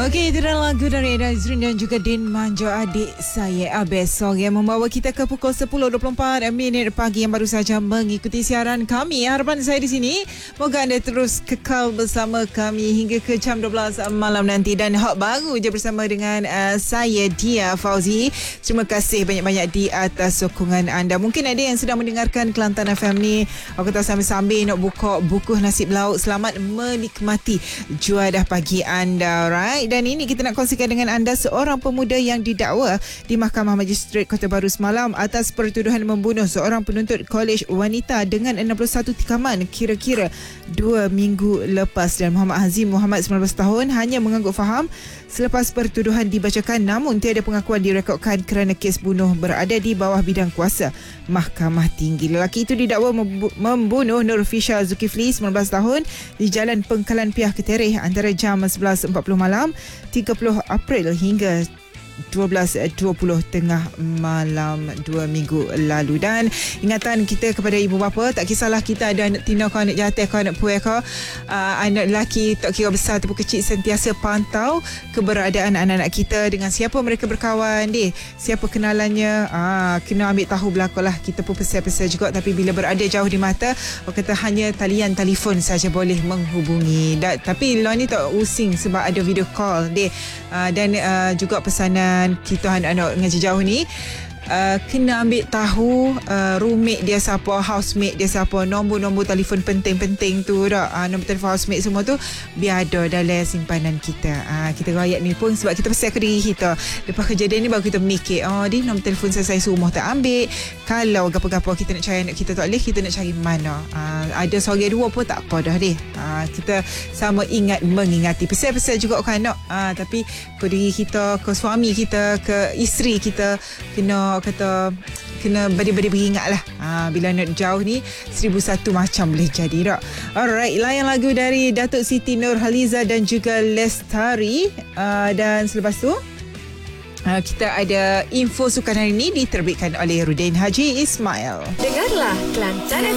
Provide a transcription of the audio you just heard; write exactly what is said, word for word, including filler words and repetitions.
Okey, itu adalah lagu dari Eda Izrin dan juga Din Manjo, adik saya Abesong, yang membawa kita ke pukul sepuluh dua puluh empat minit pagi yang baru saja mengikuti siaran kami. Harapan saya di sini, moga anda terus kekal bersama kami hingga ke jam dua belas malam nanti. Dan hak baru je bersama dengan uh, saya, Dia Fauzi. Terima kasih banyak-banyak di atas sokongan anda. Mungkin ada yang sedang mendengarkan Kelantan F M ni, aku kata sambil-sambil nak buka buku nasi lauk. Selamat menikmati juadah pagi anda, right? Dan ini kita nak kongsikan dengan anda seorang pemuda yang didakwa di Mahkamah Magistrate Kota Baru semalam atas pertuduhan membunuh seorang penuntut kolej wanita dengan enam puluh satu tikaman kira-kira dua minggu lepas. Dan Muhammad Hazim Muhammad, sembilan belas tahun, hanya mengangguk faham selepas pertuduhan dibacakan, namun tiada pengakuan direkodkan kerana kes bunuh berada di bawah bidang kuasa Mahkamah Tinggi. Lelaki itu didakwa membunuh Nur Fisha Zulkifli, sembilan belas tahun, di Jalan Pengkalan Piah Ketereh antara jam sebelas empat puluh malam tiga puluh April hingga dua belas dua puluh tengah malam dua minggu lalu. Dan ingatan kita kepada ibu bapa, tak kisahlah kita ada anak tino ke, anak jatih ke, anak puai ke, uh, anak lelaki, tak kira besar ataupun kecil, sentiasa pantau keberadaan anak-anak kita, dengan siapa mereka berkawan, deh, siapa kenalannya, uh, kena ambil tahu belakang lah. Kita pun pesel-pesel juga, tapi bila berada jauh di mata, orang kata hanya talian telefon saja boleh menghubungi. Da, tapi lo ni tak using sebab ada video call, deh, uh, dan uh, juga pesanan kita anak-anak ngaji jauh ni, Uh, kena ambil tahu uh, roommate dia siapa, housemate dia siapa, nombor-nombor telefon penting-penting tu dah, uh, nombor telefon housemate semua tu biar ada dalam simpanan kita. Uh, kita rakyat ni pun sebab kita pasal ke diri kita. Lepas kejadian ni baru kita mikir, oh di nombor telefon saya, saya suruh tak ambil. Kalau gapo-gapo kita nak cari anak kita tak boleh, kita nak cari mana. Uh, ada seorang dua pun tak apa dah deh. Uh, kita sama ingat mengingati. Pasal-pasal juga kan anak. Uh, tapi ke diri kita, ke suami kita, ke isteri kita, kena kata kena beri-beri beringat lah. Ha, bila nak jauh ni seribu satu macam boleh jadi tak. Alright, layan lagu dari Datuk Siti Nurhaliza dan juga Lestari. Uh, dan selepas tu uh, kita ada info sukan hari ini diterbitkan oleh Rudin Haji Ismail. Dengarlah Kelantan